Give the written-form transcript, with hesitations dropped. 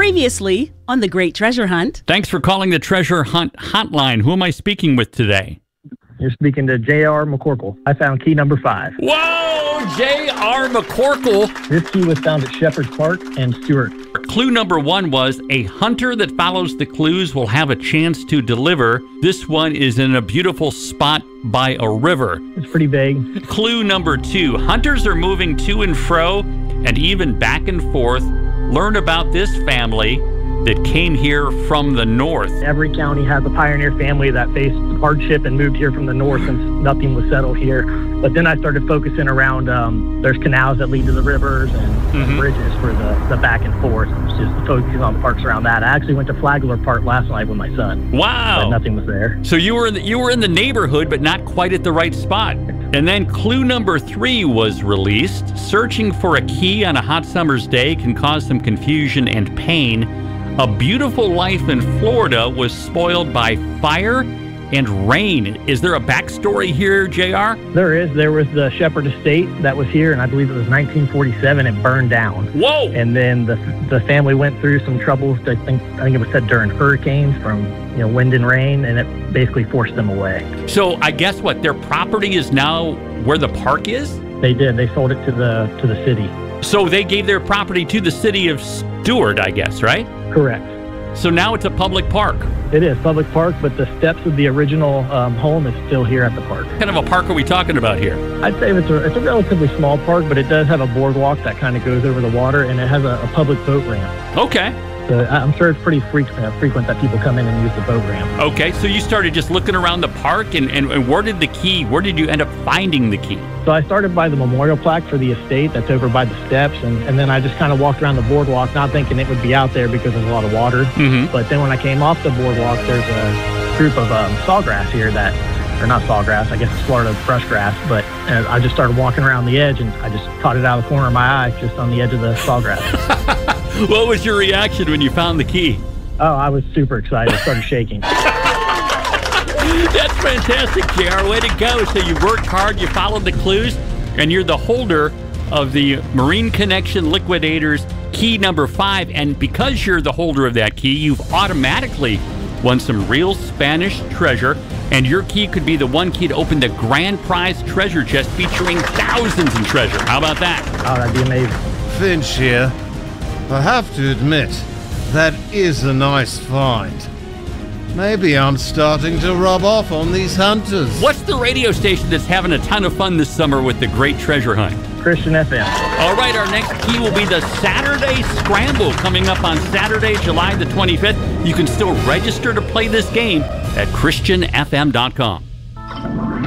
Previously on The Great Treasure Hunt. Thanks for calling the Treasure Hunt hotline. Who am I speaking with today? You're speaking to J.R. McCorkle. I found key number 5. Whoa, J.R. McCorkle. This key was found at Shepherd's Park and Stewart. Clue number 1 was a hunter that follows the clues will have a chance to deliver. This one is in a beautiful spot by a river. It's pretty vague. Clue number 2, hunters are moving to and fro and even back and forth. Learn about this family that came here from the north. Every county has a pioneer family that faced hardship and moved here from the north since nothing was settled here. But then I started focusing around, there's canals that lead to the rivers and bridges for the back and forth. Just focusing on parks around that. I actually went to Flagler Park last night with my son. Wow. But nothing was there. So you were in the neighborhood, but not quite at the right spot. And then clue number 3 was released. Searching for a key on a hot summer's day can cause some confusion and pain. A beautiful life in Florida was spoiled by fire and rain. Is there a backstory here, JR? There is. There was the Shepherd Estate that was here, and I believe it was 1947. It burned down. Whoa! And then the family went through some troubles. I think it was said during hurricanes from wind and rain, and it basically forced them away. So I guess what, their property is now where the park is? They did. They sold it to the city. So they gave their property to the city of Stewart, I guess, right? Correct. So now it's a public park. It is public park, but the steps of the original home is still here at the park. What kind of a park are we talking about here? I'd say it's a relatively small park, but it does have a boardwalk that kind of goes over the water, and it has a public boat ramp. Okay. So I'm sure it's pretty frequent that people come in and use the boat ramp. Okay, so you started just looking around the park, and where did you end up finding the key? So I started by the memorial plaque for the estate that's over by the steps, and then I just kind of walked around the boardwalk, not thinking it would be out there because there's a lot of water. Mm-hmm. But then when I came off the boardwalk, there's a group of sawgrass here or not sawgrass, I guess it's Florida brush grass, but I just started walking around the edge, and I just caught it out of the corner of my eye, just on the edge of the sawgrass. What was your reaction when you found the key? Oh, I was super excited. I started shaking. That's fantastic, JR. Way to go. So you worked hard, you followed the clues, and you're the holder of the Marine Connection Liquidators key number 5. And because you're the holder of that key, you've automatically won some real Spanish treasure. And your key could be the one key to open the grand prize treasure chest featuring thousands in treasure. How about that? Oh, that'd be amazing. Finch here. I have to admit, that is a nice find. Maybe I'm starting to rub off on these hunters. What's the radio station that's having a ton of fun this summer with the Great Treasure Hunt? Christian FM. All right, our next key will be the Saturday Scramble coming up on Saturday, July the 25th. You can still register to play this game at christianfm.com.